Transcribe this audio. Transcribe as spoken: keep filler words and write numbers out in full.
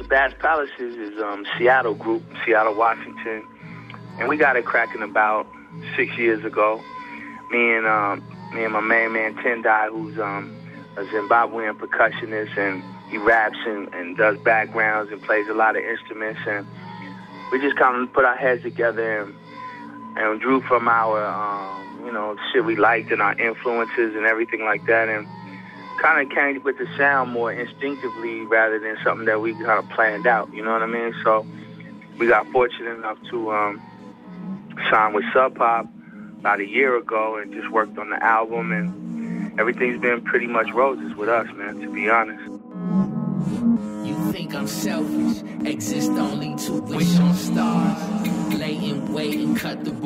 Bass Palaces is um, Seattle group, Seattle, Washington. And we got it cracking about six years ago. Me and um, me and my main man Tendai, who's um, a Zimbabwean percussionist, and he raps and, and does backgrounds and plays a lot of instruments. And we just kind of put our heads together and, and drew from our, um, you know, shit we liked and our influences and everything like that. And kind of came with the sound more instinctively rather than something that we kind of planned out, you know what I mean? So we got fortunate enough to um, sign with Sub Pop about a year ago and just worked on the album, and everything's been pretty much roses with us, man, to be honest. You think I'm selfish, exist only to wish on stars, lay in wait and cut the